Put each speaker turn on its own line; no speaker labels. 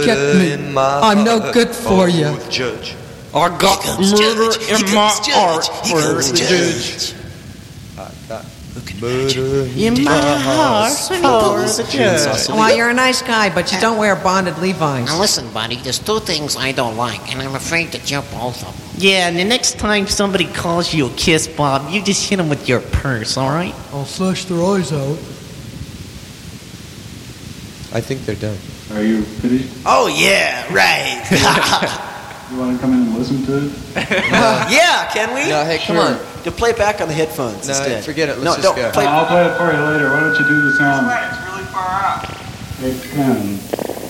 forget me. I'm no good for you.
Judge.
I got murder in my heart for the judge.
In my heart for the judge.
Well, you're a nice guy, but you don't wear bonded Levi's.
Now listen, buddy, there's two things I don't like, and I'm afraid to jump both of them.
Yeah, and the next time somebody calls you a kiss, Bob, you just hit them with your purse, all right?
I'll slash their eyes out.
I think they're done.
Are you finished?
Oh, yeah, right.
You want to come in and listen to it?
Yeah, can we?
No, hey, come on.
To play it back on the headphones
No,
instead.
forget it. Let's
no,
just
don't
go.
play.
I'll play it for you later. Why don't you do the song?
It's really far out.
It can.